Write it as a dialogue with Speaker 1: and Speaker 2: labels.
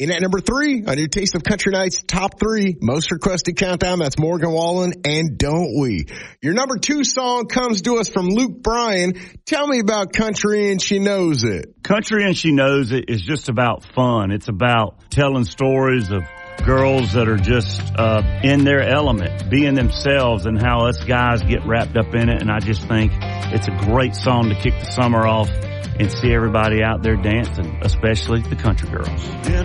Speaker 1: In at number 3, a new taste of Country Night's top 3 most requested countdown. That's Morgan Wallen and Don't We. Your number 2 song comes to us from Luke Bryan. Tell me about Country and She Knows It.
Speaker 2: Country and She Knows It is just about fun. It's about telling stories of girls that are just in their element, being themselves, and how us guys get wrapped up in it. And I just think it's a great song to kick the summer off and see everybody out there dancing, especially the country girls.